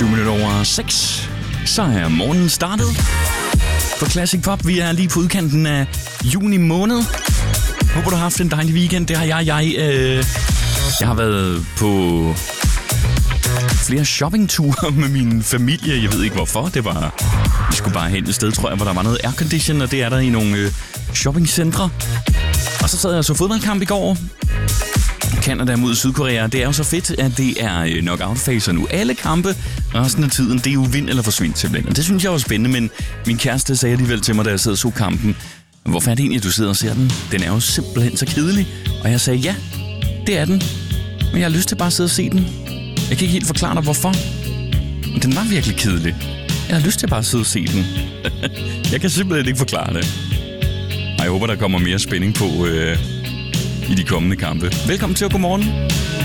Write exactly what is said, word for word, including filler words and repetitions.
syv minutter over seks. Så er morgenen startet på Classic Pop. Vi er lige på udkanten af juni måned. Håber, du har haft en dejlig weekend. Det har jeg. Jeg, øh, jeg har været på flere shoppingture med min familie. Jeg ved ikke hvorfor. Det var, vi skulle bare hen et sted, tror jeg, hvor der var noget aircondition, og det er der i nogle øh, shoppingcentre. Og så sad jeg og så fodboldkamp i går. Canada mod Sydkorea. Det er jo så fedt, at det er knockout-faser nu. Alle kampe resten af tiden, det er jo vind eller forsvind simpelthen. Og det synes jeg var spændende, men min kæreste sagde alligevel til mig, da jeg sad og så kampen: hvorfor er det egentlig, du sidder og ser den? Den er jo simpelthen så kedelig. Og jeg sagde, ja, det er den. Men jeg har lyst til bare at sidde og se den. Jeg kan ikke helt forklare dig, hvorfor. Men den var virkelig kedelig. Jeg har lyst til bare at sidde og se den. Jeg kan simpelthen ikke forklare det. Og jeg håber, der kommer mere spænding på øh, i de kommende kampe. Velkommen til og godmorgen.